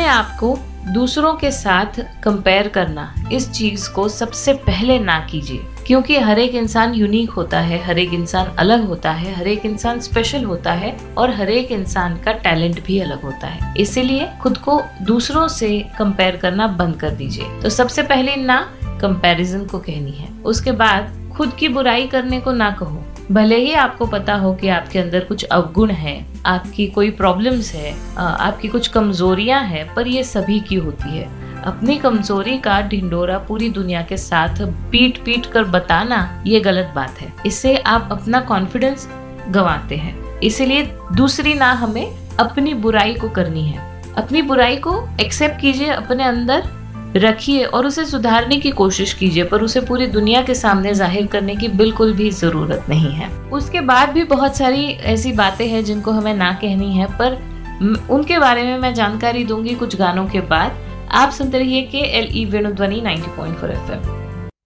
आप को दूसरों के साथ कंपेयर करना, इस चीज को सबसे पहले ना कीजिए, क्योंकि हर एक इंसान यूनिक होता है, हर एक इंसान अलग होता है, हर एक इंसान स्पेशल होता है और हर एक इंसान का टैलेंट भी अलग होता है। इसीलिए खुद को दूसरों से कंपेयर करना बंद कर दीजिए। तो सबसे पहले ना कंपैरिजन को कहनी है। उसके बाद खुद की बुराई करने को ना कहो। भले ही आपको पता हो कि आपके अंदर कुछ अवगुण है, आपकी कोई प्रॉब्लम्स है, आपकी कुछ कमजोरियां हैं, पर ये सभी की होती है। अपनी कमजोरी का ढिंडोरा पूरी दुनिया के साथ पीट पीट कर बताना ये गलत बात है। इससे आप अपना कॉन्फिडेंस गंवाते हैं। इसीलिए दूसरी ना हमें अपनी बुराई को करनी है। अपनी बुराई को एक्सेप्ट कीजिए, अपने अंदर रखिए और उसे सुधारने की कोशिश कीजिए, पर उसे पूरी दुनिया के सामने जाहिर करने की बिल्कुल भी जरूरत नहीं है। उसके बाद भी बहुत सारी ऐसी बातें हैं जिनको हमें ना कहनी है, पर उनके बारे में मैं जानकारी दूंगी कुछ गानों के बाद। आप सुनते रहिए KLE वेणुध्वनि 90.4 FM।